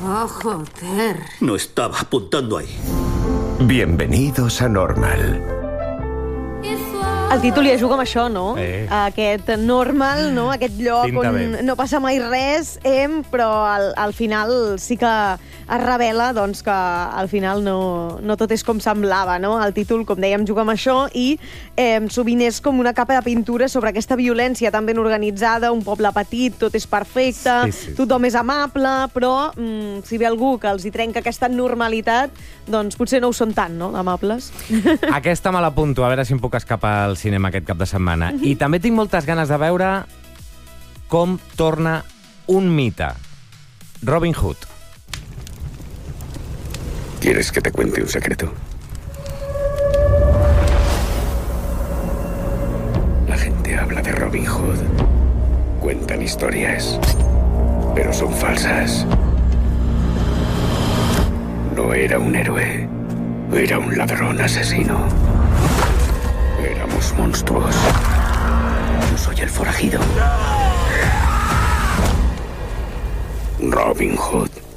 Oh, joder. No estaba apuntando ahí. Bienvenidos a Normal. El títol ja juga amb això, no? Aquest normal, no? Aquest lloc Pinta on bé. no passa mai res, però al final sí que es revela doncs, que al final no tot és com semblava, no? El títol, com dèiem, juga amb això i sovint és com una capa de pintura sobre aquesta violència tan ben organitzada, un poble petit, tot és perfecte, Sí. tothom és amable, però si ve algú que els hi trenca aquesta normalitat, doncs potser no ho són tant, no?, amables. Aquesta me l'apunto, a veure si em puc escapar al cinema aquest cap de setmana. I també tinc moltes ganes de veure com torna un mite. Robin Hood. ¿Quieres que te cuente un secreto? La gente habla de Robin Hood. Cuentan historias, pero son falsas. No era un héroe. Era un ladrón asesino. Éramos monstruos. Yo soy el forajido. Robin Hood.